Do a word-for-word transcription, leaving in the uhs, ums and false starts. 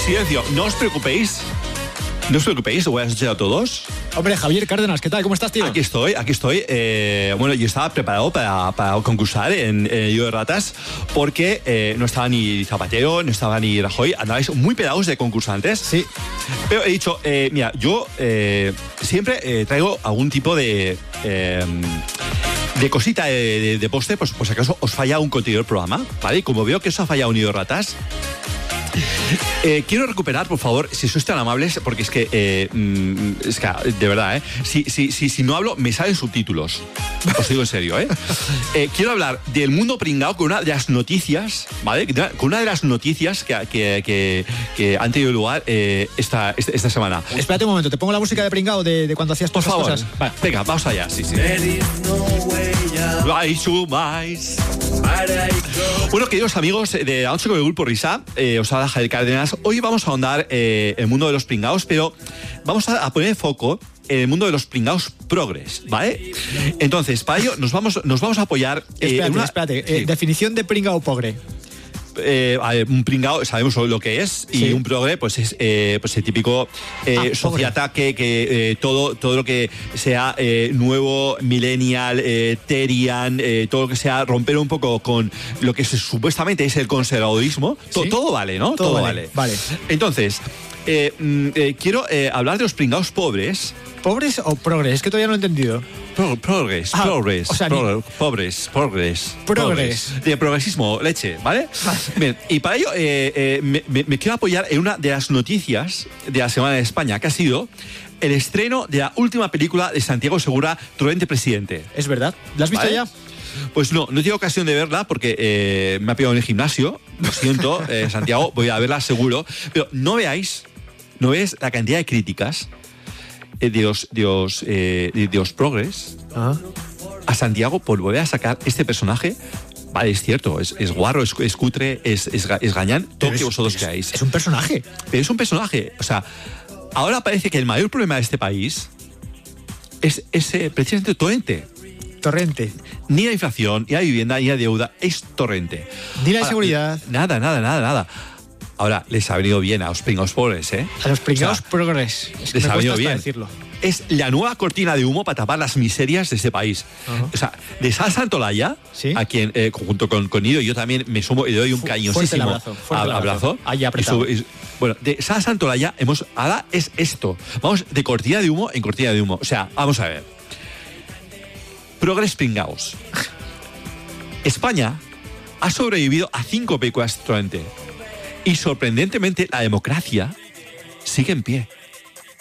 Silencio, no os preocupéis. No os preocupéis, buenas noches a todos. Hombre, Javier Cárdenas, ¿qué tal? ¿Cómo estás, tío? Aquí estoy, aquí estoy. Eh, bueno, yo estaba preparado para, para concursar en eh, Yo de Ratas porque eh, no estaba ni Zapatero, no estaba ni Rajoy. Andabais muy pegados de concursantes. Sí. Pero he dicho, eh, mira, yo eh, siempre eh, traigo algún tipo de... Eh, de cosita de, de, de postre, pues, pues acaso os falla un contenido del programa, ¿vale? Y como veo que os ha fallado un Yo de Ratas... Eh, quiero recuperar, por favor, si sois tan amables, porque es que, eh, es que de verdad, ¿eh? Si, si, si, si no hablo, me salen subtítulos. Os digo en serio, ¿eh? eh quiero hablar del mundo pringao con una de las noticias, ¿vale? Con una de las noticias que, que, que, que han tenido lugar eh, esta, esta, esta semana. Espérate un momento, ¿te pongo la música de pringao de, de cuando hacías todas por esas favor. cosas? Vale. Venga, vamos allá, sí, sí. Bueno, queridos amigos de Anoche con el Grupo Risa, eh, os habla Javier Cárdenas. Hoy vamos a ahondar eh, el mundo de los pringaos, pero vamos a, a poner foco en el mundo de los pringaos progres, ¿vale? Entonces, para ello nos vamos, nos vamos a apoyar... Eh, espérate, en una, espérate. sí. Eh, definición de pringao progre. Eh, a ver, un pringao sabemos lo que es, y sí. un progre pues es eh, pues el típico eh, ah, sociata que, que eh, todo todo lo que sea eh, nuevo, millennial, eh, terian, eh, todo lo que sea romper un poco con lo que se, supuestamente es el conservadurismo, to, ¿Sí? todo vale, ¿no? Todo, todo vale, vale. vale. Entonces, eh, eh, quiero eh, hablar de los pringaos pobres. ¿Pobres o progres? Es que todavía no he entendido. Pro, progres, ah, progres, o sea, progres, ni... pobres, progres, progres. De progresismo, leche, ¿vale? Bien, y para ello eh, eh, me, me, me quiero apoyar en una de las noticias de la Semana de España, que ha sido el estreno de la última película de Santiago Segura, Torrente Presidente. Es verdad. ¿La has visto ¿Vale? ya? Pues no, no he tenido ocasión de verla porque eh, me ha pillado en el gimnasio. Lo siento, eh, Santiago, voy a verla seguro. Pero no veáis, no veáis la cantidad de críticas de los, de los, eh, de los progres ah. a Santiago por volver a sacar este personaje. Vale, es cierto, es, es guarro, es, es cutre, es, es, es gañán, todo lo que vosotros queráis. Es un personaje. Pero es un personaje. O sea, ahora parece que el mayor problema de este país es ese precisamente Torrente. Torrente. Ni la inflación, ni la vivienda, ni la deuda, es Torrente. Ni la ahora, seguridad. Nada, nada, nada, nada. Ahora, les ha venido bien a los pringaos pobres, ¿eh? A los pringaos o sea, progres. Es que les me ha venido cuesta bien. decirlo. Es la nueva cortina de humo para tapar las miserias de este país. Uh-huh. O sea, de Sara Santolaya, ¿sí? A quien, eh, junto con, con Ido, yo también me sumo y le doy un cariñosísimo fuerte el abrazo. Fuerte el abrazo. abrazo. Ahí apretado. Y su, y, bueno, de Sara Santolaya, hemos, ahora es esto. Vamos de cortina de humo en cortina de humo. O sea, vamos a ver. Progres pringaos. España ha sobrevivido a cinco películas Torrente. Y sorprendentemente, la democracia sigue en pie.